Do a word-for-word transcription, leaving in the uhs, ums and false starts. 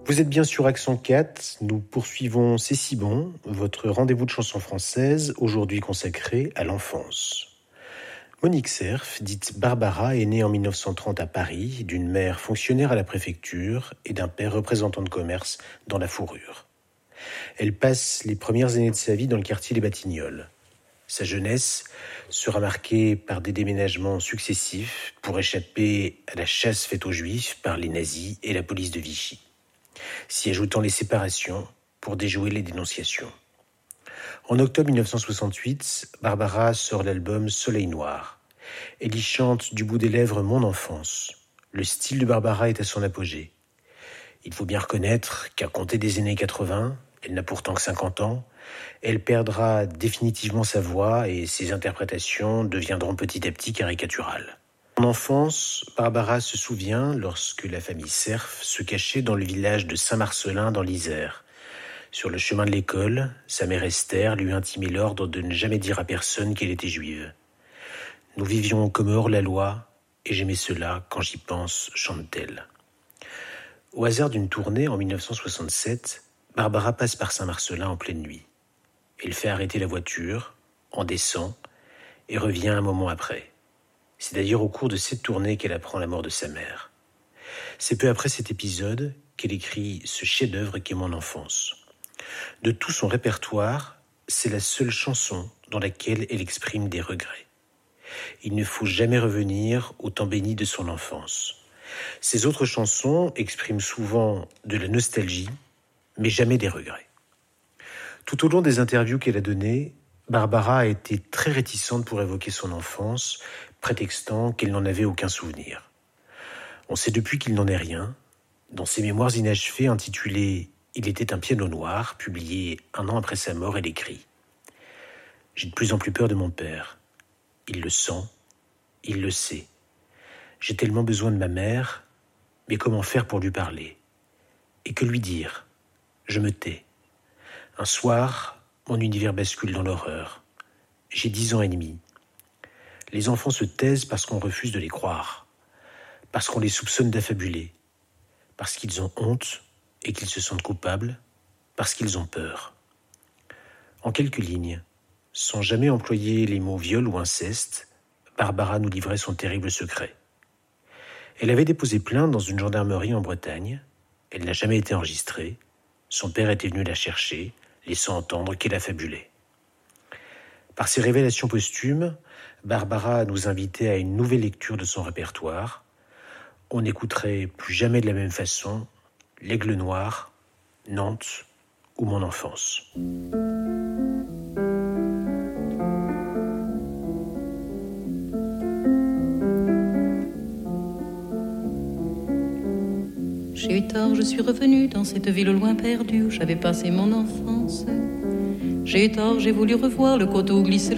Vous êtes bien sur Accent quatre, nous poursuivons C'est si bon, votre rendez-vous de chansons françaises, aujourd'hui consacré à l'enfance. Monique Cerf, dite Barbara, est née en mille neuf cent trente à Paris, d'une mère fonctionnaire à la préfecture et d'un père représentant de commerce dans la fourrure. Elle passe les premières années de sa vie dans le quartier des Batignolles. Sa jeunesse sera marquée par des déménagements successifs pour échapper à la chasse faite aux Juifs par les nazis et la police de Vichy, s'y ajoutant les séparations pour déjouer les dénonciations. En octobre mille neuf cent soixante-huit, Barbara sort l'album Soleil Noir. Elle y chante du bout des lèvres Mon enfance. Le style de Barbara est à son apogée. Il faut bien reconnaître qu'à compter des années quatre-vingts, elle n'a pourtant que cinquante ans, elle perdra définitivement sa voix et ses interprétations deviendront petit à petit caricaturales. En enfance, Barbara se souvient lorsque la famille Cerf se cachait dans le village de Saint-Marcellin dans l'Isère. Sur le chemin de l'école, sa mère Esther lui intimait l'ordre de ne jamais dire à personne qu'elle était juive. Nous vivions comme hors la loi, et j'aimais cela quand j'y pense, chante-t-elle. Au hasard d'une tournée en mille neuf cent soixante-sept, Barbara passe par Saint-Marcellin en pleine nuit. Elle fait arrêter la voiture, en descend, et revient un moment après. C'est d'ailleurs au cours de cette tournée qu'elle apprend la mort de sa mère. C'est peu après cet épisode qu'elle écrit ce chef-d'œuvre qu'est Mon enfance. De tout son répertoire, c'est la seule chanson dans laquelle elle exprime des regrets. Il ne faut jamais revenir au temps béni de son enfance. Ses autres chansons expriment souvent de la nostalgie, mais jamais des regrets. Tout au long des interviews qu'elle a données, Barbara a été très réticente pour évoquer son enfance, prétextant qu'elle n'en avait aucun souvenir. On sait depuis qu'il n'en est rien. Dans ses mémoires inachevées intitulées « Il était un piano noir », publié un an après sa mort, elle écrit « J'ai de plus en plus peur de mon père. Il le sent, il le sait. J'ai tellement besoin de ma mère, mais comment faire pour lui parler? Et que lui dire? Je me tais. Un soir, mon univers bascule dans l'horreur. J'ai dix ans et demi. Les enfants se taisent parce qu'on refuse de les croire, parce qu'on les soupçonne d'affabuler, parce qu'ils ont honte et qu'ils se sentent coupables, parce qu'ils ont peur. En quelques lignes, sans jamais employer les mots viol ou inceste, Barbara nous livrait son terrible secret. Elle avait déposé plainte dans une gendarmerie en Bretagne. Elle n'a jamais été enregistrée. Son père était venu la chercher, laissant entendre qu'elle affabulait. Par ses révélations posthumes, Barbara nous invitait à une nouvelle lecture de son répertoire. On n'écouterait plus jamais de la même façon L'Aigle Noir, Nantes ou Mon enfance. J'ai eu tort, je suis revenue dans cette ville au loin perdue où j'avais passé mon enfance. J'ai eu tort, j'ai voulu revoir le coteau où glissait le